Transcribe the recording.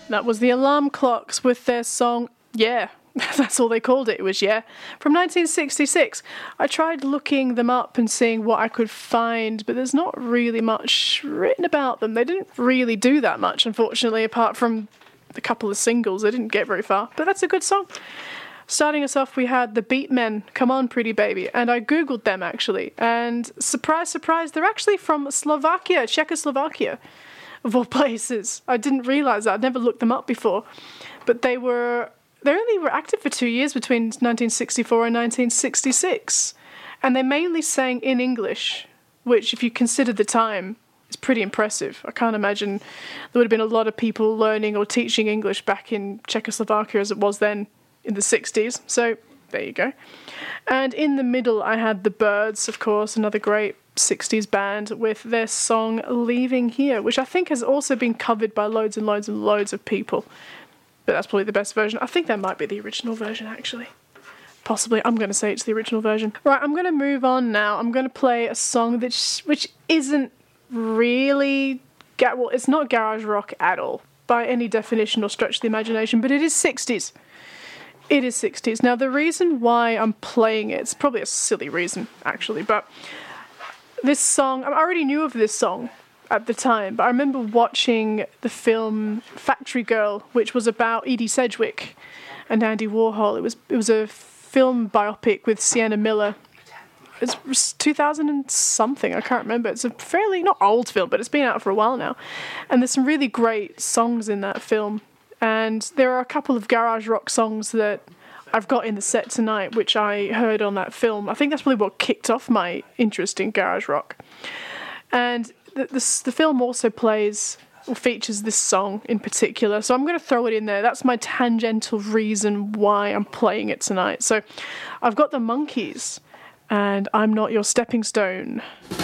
That was the Alarm Clocks with their song, Yeah. That's all they called it. It was Yeah. From 1966. I tried looking them up and seeing what I could find, but there's not really much written about them. They didn't really do that much, unfortunately, apart from a couple of singles. They didn't get very far, but that's a good song. Starting us off, we had the Beatmen, Come On Pretty Baby, and I googled them actually, and surprise, surprise, they're actually from Slovakia, Czechoslovakia, of all places. I didn't realise that. I'd never looked them up before, but they only were active for 2 years between 1964 and 1966, and they mainly sang in English, which, if you consider the time, is pretty impressive. I can't imagine there would have been a lot of people learning or teaching English back in Czechoslovakia as it was then in the 60s, so there you go. And in the middle I had the Byrds, of course, another great 60s band, with their song Leaving Here, which I think has also been covered by loads and loads and loads of people. But that's probably the best version. I think that might be the original version, actually. Possibly. I'm going to say it's the original version. Right, I'm going to move on now. I'm going to play a song which isn't really... well, it's not garage rock at all, by any definition or stretch of the imagination, but it is 60s. It is 60s. Now, the reason why I'm playing it's probably a silly reason, actually, but this song... I already knew of this song at the time, but I remember watching the film Factory Girl, which was about Edie Sedgwick and Andy Warhol. It was a film biopic with Sienna Miller. It was 2000 and something, I can't remember. It's a fairly, not old film, but it's been out for a while now. And there's some really great songs in that film. And there are a couple of garage rock songs that I've got in the set tonight, which I heard on that film. I think that's probably what kicked off my interest in garage rock. And the film also features this song in particular, so I'm going to throw it in there. That's my tangential reason why I'm playing it tonight. So I've got the Monkees, and I'm Not Your Stepping Stone.